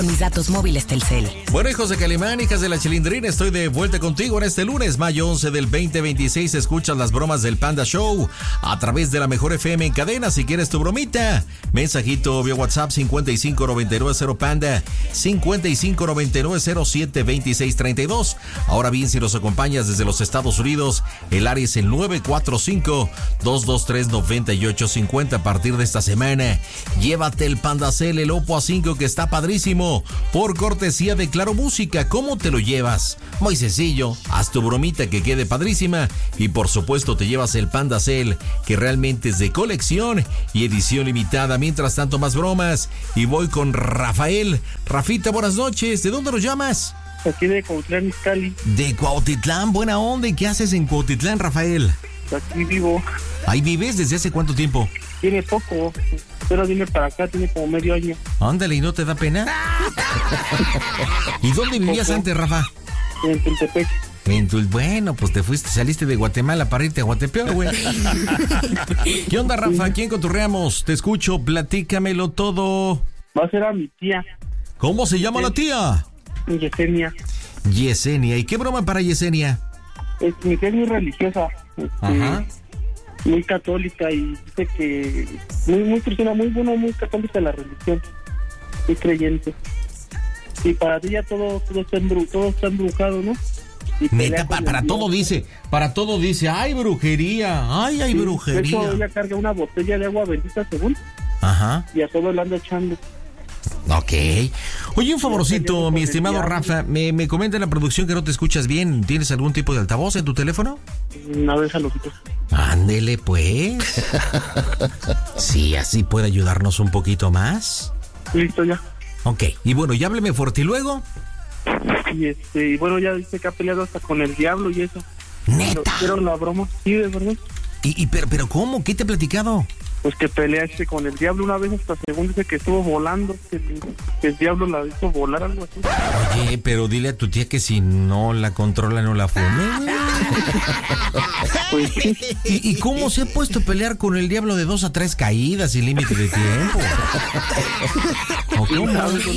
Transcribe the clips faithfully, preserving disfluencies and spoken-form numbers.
Mis datos móviles Telcel. Bueno, hijos de Calimán, hijas de la Chilindrina, estoy de vuelta contigo en este lunes, mayo once del veinte veintiséis. Escuchas las bromas del Panda Show a través de la Mejor F M en cadena. Si quieres tu bromita, mensajito vía WhatsApp cincuenta y cinco noventa y nueve cero Panda, cincuenta y cinco noventa y nueve cero siete veintiséis treinta y dos. Ahora bien, si nos acompañas desde los Estados Unidos, el área es el nueve cuatro cinco, dos dos tres, nueve ocho cinco cero. A partir de esta semana, llévate el Pandacel, el Oppo A cinco, que está padrísimo, por cortesía de Claro Música. ¿Cómo te lo llevas? Muy sencillo, haz tu bromita que quede padrísima y por supuesto te llevas el Pandacel, que realmente es de colección y edición limitada. Mientras tanto, más bromas y voy con Rafael. Rafita, buenas noches. ¿De dónde nos llamas? Aquí de Cuautitlán, Izcalli. De Cuautitlán, buena onda. ¿Y qué haces en Cuautitlán, Rafael? Aquí vivo. ¿Ahí vives? ¿Desde hace cuánto tiempo? Tiene poco, pero vine para acá, tiene como medio año. Ándale, ¿y no te da pena? ¿Y dónde vivías poco. antes, Rafa? En Tultepec. En Tul... Bueno, pues te fuiste, saliste de Guatemala para irte a Guatepeor, güey. ¿Qué onda, Rafa? ¿Quién cotorreamos? Te escucho, platícamelo todo. Va a ser a mi tía. ¿Cómo se llama la tía? Yesenia. Yesenia. ¿Y qué broma para Yesenia? Es, mi tía es muy religiosa. Este, Ajá. Muy católica y dice que muy muy cristiana, muy buena, muy católica la religión, muy creyente. Y para ella todo todo está embru, todo está embrujado, ¿no? Neta, pa, para todo dice, para todo dice, ay brujería, ay hay sí, brujería. De hecho, ella carga una botella de agua bendita según. Ajá. Y a todo le anda echando. Ok. Oye, un favorcito, mi estimado Rafa, me, me comenta en la producción que no te escuchas bien. ¿Tienes algún tipo de altavoz en tu teléfono? Una vez a los otros. Ándele, pues. Sí, así puede ayudarnos un poquito más. Listo, ya. Ok, y bueno, ya hábleme fuerte y luego. Y este, y bueno, ya dice que ha peleado hasta con el diablo y eso. ¿Neta? Pero la broma, sí, de verdad. ¿Y, y pero, pero cómo? ¿Qué te ha platicado? Pues que peleaste con el diablo una vez, hasta según dice que estuvo volando, que, que el diablo la hizo volar, algo así. Oye, pero dile a tu tía que si no la controla, no la fume. Pues sí. ¿Y, ¿Y cómo se ha puesto a pelear con el diablo de dos a tres caídas sin límite de tiempo? ¿O cómo?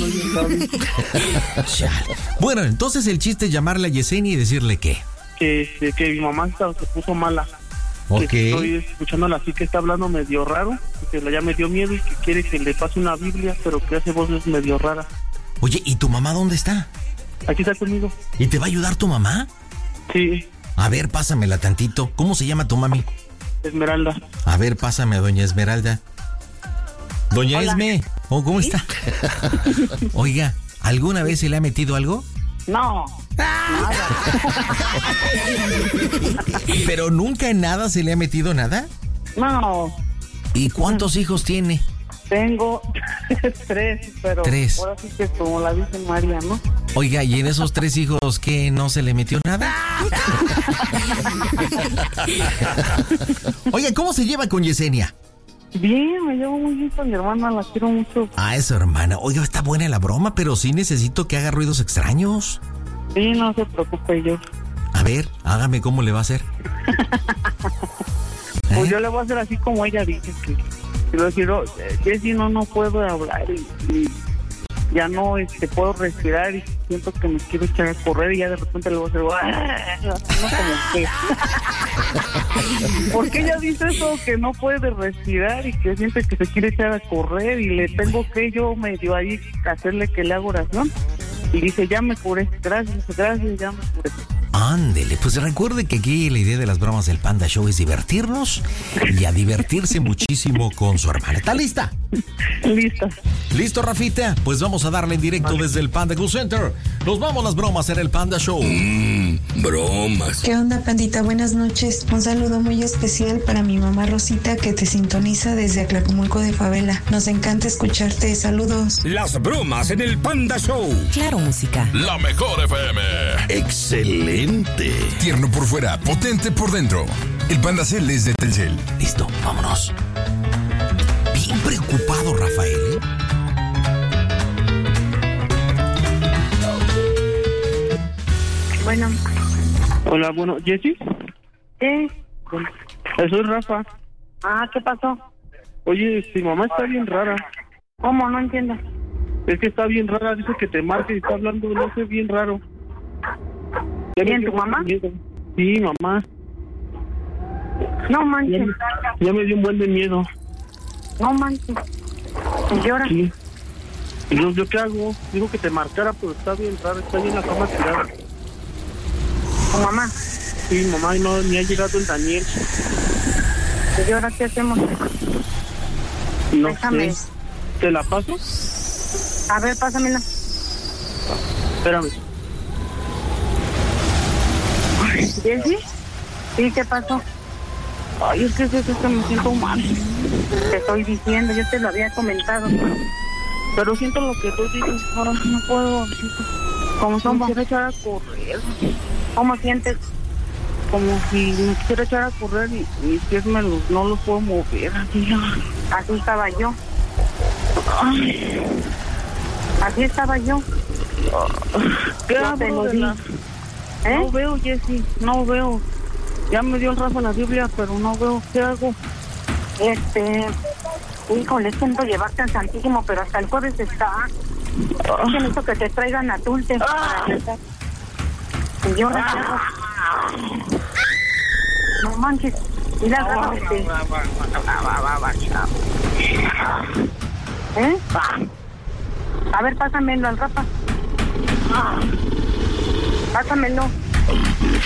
Bueno, entonces el chiste es llamarle a Yesenia y decirle qué. Que, que, que mi mamá está, se puso mala. Ok. Que estoy escuchándola así que está hablando medio raro, que ya me dio miedo y que quiere que le pase una Biblia, pero que hace voces medio raras. Oye, ¿y tu mamá dónde está? Aquí está conmigo. ¿Y te va a ayudar tu mamá? Sí. A ver, pásamela tantito. ¿Cómo se llama tu mami? Esmeralda. A ver, pásame a doña Esmeralda. Doña Hola. Esme, oh, ¿cómo ¿Sí? está? Oiga, ¿alguna vez se le ha metido algo? No. Nada. ¿Pero nunca en nada se le ha metido nada? No. ¿Y cuántos hijos tiene? Tengo tres, pero tres. Ahora sí que como la Virgen María, ¿no? Oiga, ¿y en esos tres hijos qué, no se le metió nada? Oiga, ¿cómo se lleva con Yesenia? Bien, me llevo muy bien con mi hermana, la quiero mucho. Ah, es su hermana. Oiga, está buena la broma, pero sí necesito que haga ruidos extraños. Sí, no se preocupe yo. A ver, hágame cómo le va a hacer. Pues ¿Eh? yo le voy a hacer así como ella dice que... Quiero decir, Jessy, no, no puedo hablar y, y ya no este, puedo respirar y siento que me quiero echar a correr y ya de repente le voy a hacer... ¡Ah! No, como que... ¿Por qué ella dice eso? Que no puede respirar y que siente que se quiere echar a correr y le tengo que yo medio ahí hacerle que le haga oración. Y dice, ya me curé, gracias, gracias, ya me curé. Ándele, pues recuerde que aquí la idea de las bromas del Panda Show es divertirnos y a divertirse muchísimo con su hermana. ¿Está lista? Lista. ¿Listo, Rafita? Pues vamos a darle en directo vale. desde el Panda Cool Center. Nos vamos las bromas en el Panda Show. Mmm, bromas. ¿Qué onda, Pandita? Buenas noches. Un saludo muy especial para mi mamá Rosita, que te sintoniza desde Atlacomulco de Favela. Nos encanta escucharte. Saludos. Las bromas en el Panda Show. Claro, música. La Mejor F M. Excelente. Tierno por fuera, potente por dentro. El Pandacel es de Telcel. Listo, vámonos. Bien preocupado, Rafael, ¿eh? Bueno. Hola, bueno, ¿Jessy? Sí. Bueno, soy Rafa. Ah, ¿qué pasó? Oye, mi mamá está bien rara. ¿Cómo? No entiendo. Es que está bien rara, dice que te marque y está hablando, no sé, bien raro. ¿Quién, tu mamá? Miedo. Sí, mamá. No Ya manches. me, ya me dio un buen de miedo. No manches. ¿Y ahora? Sí. ¿Y yo, yo qué hago? Digo que te marcara, pero está bien raro, está bien la cama tirada. ¿Tu mamá? Sí, mamá, y no, ni ha llegado el Daniel. ¿Y ahora qué hacemos? No Déjame. sé. ¿Te la paso? A ver, pásamela. Espérame. ¿Jessy? ¿Sí? ¿Qué pasó? Ay, es que es eso que me siento mal. Te estoy diciendo, yo te lo había comentado. Pero siento lo que tú dices, ahora no puedo. ¿Cómo No me somos? quiero echar a correr. ¿Cómo sientes? Como si me quisiera echar a correr y mis pies me los, no los puedo mover. Así, Así estaba yo. ay, Así estaba yo. ¿qué Yo te hago lo de di. la- ¿Eh? No veo, Jessy, no veo. Ya me dio el raso la Biblia, pero no veo. ¿Qué hago? Este... Híjole, siento llevarte al Santísimo, pero hasta el jueves está. Es que necesito que te traigan a Tulte. Ah. Y yo recuerdo. No manches. Mira, agarra este. ¿Eh? A ver, pásamelo al Rafa. Pásamelo.